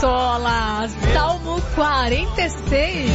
consola. Salmo 46.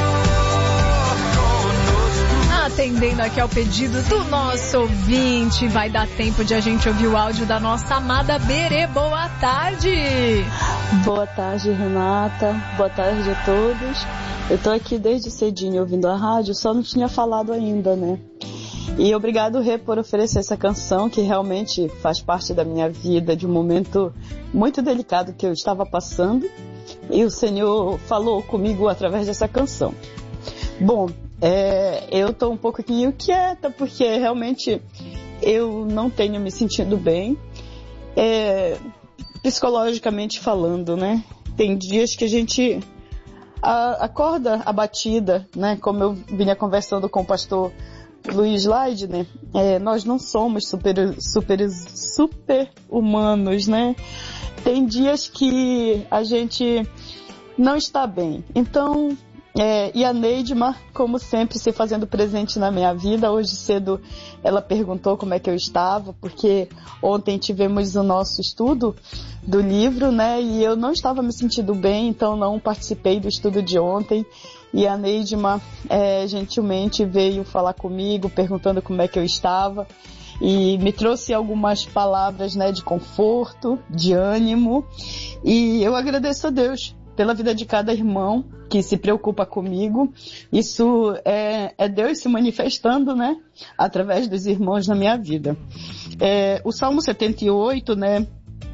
Atendendo aqui ao pedido do nosso ouvinte, vai dar tempo de a gente ouvir o áudio da nossa amada Berê. Boa tarde! Boa tarde, Renata. Boa tarde a todos. Eu tô aqui desde cedinho ouvindo a rádio, só não tinha falado ainda, né? E obrigado, Rê, por oferecer essa canção, que realmente faz parte da minha vida, de um momento muito delicado que eu estava passando. E o Senhor falou comigo através dessa canção. Bom, eu tô um pouquinho quieta, porque realmente eu não tenho me sentido bem, psicologicamente falando, né? Tem dias que a gente acorda abatida, né? Como eu vinha conversando com o pastor Luiz Leidner, nós não somos super humanos, né? Tem dias que a gente não está bem. Então, e a Neidma, como sempre, se fazendo presente na minha vida. Hoje cedo ela perguntou como é que eu estava, porque ontem tivemos o nosso estudo do livro, né? E eu não estava me sentindo bem, então não participei do estudo de ontem. E a Neidma gentilmente veio falar comigo, perguntando como é que eu estava. E me trouxe algumas palavras, né, de conforto, de ânimo. E eu agradeço a Deus pela vida de cada irmão que se preocupa comigo. Isso é Deus se manifestando, né, através dos irmãos na minha vida. O Salmo 78, né,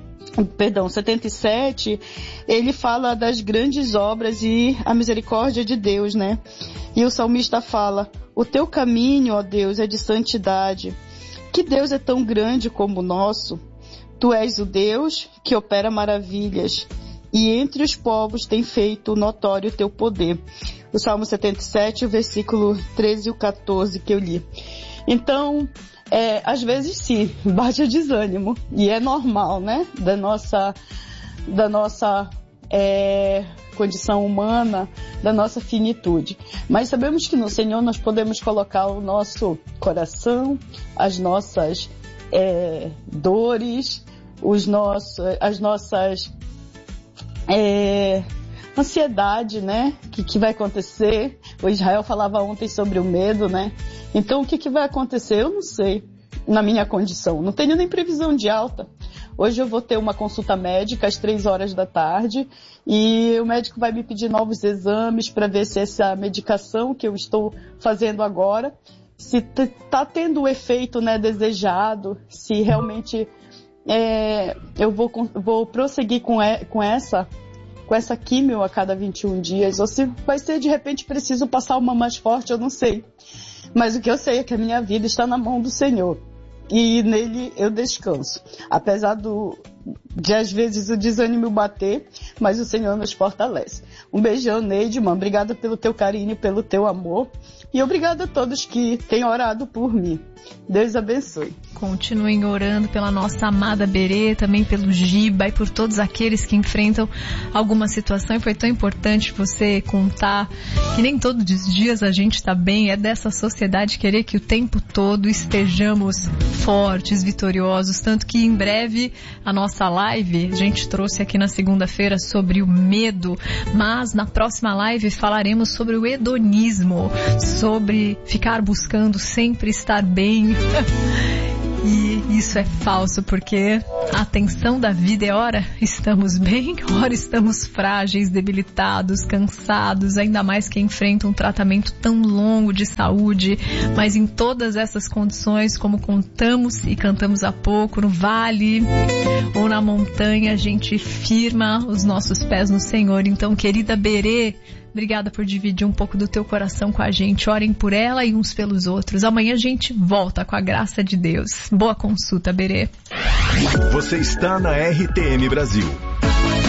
77, ele fala das grandes obras e a misericórdia de Deus, né? E o salmista fala: o teu caminho, ó Deus, é de santidade. Que Deus é tão grande como o nosso? Tu és o Deus que opera maravilhas, e entre os povos tem feito notório o teu poder. O Salmo 77, o versículo 13 e o 14 que eu li. Então, às vezes sim, bate o desânimo, e é normal, né, da nossa condição humana, da nossa finitude. Mas sabemos que no Senhor nós podemos colocar o nosso coração, as nossas dores, as nossas ansiedade, né? Que vai acontecer? O Israel falava ontem sobre o medo, né? Então, o que vai acontecer? Eu não sei, na minha condição. Não tenho nem previsão de alta. Hoje eu vou ter uma consulta médica às 3 da tarde e o médico vai me pedir novos exames para ver se essa medicação que eu estou fazendo agora, se está tendo o efeito, né, desejado, se realmente eu vou prosseguir com essa químio a cada 21 dias, ou se vai ser, de repente, preciso passar uma mais forte, eu não sei. Mas o que eu sei é que a minha vida está na mão do Senhor. E nele eu descanso. Apesar de às vezes o desânimo bater, mas o Senhor nos fortalece. Um beijão, Neidman. Obrigada pelo teu carinho, pelo teu amor. E obrigada a todos que têm orado por mim. Deus abençoe. Continuem orando pela nossa amada Berê, também pelo Giba e por todos aqueles que enfrentam alguma situação. E foi tão importante você contar que nem todos os dias a gente está bem. É dessa sociedade querer que o tempo todo estejamos fortes, vitoriosos. Tanto que em breve a nossa live, a gente trouxe aqui na segunda-feira sobre o medo, mas na próxima live falaremos sobre o hedonismo, sobre ficar buscando sempre estar bem. E isso é falso, porque a tensão da vida é ora estamos bem, ora estamos frágeis, debilitados, cansados, ainda mais que enfrentam um tratamento tão longo de saúde. Mas em todas essas condições, como contamos e cantamos há pouco, no vale ou na montanha, a gente firma os nossos pés no Senhor. Então, querida Berê, obrigada por dividir um pouco do teu coração com a gente. Orem por ela e uns pelos outros. Amanhã a gente volta com a graça de Deus. Boa consulta, Berê. Você está na RTM Brasil.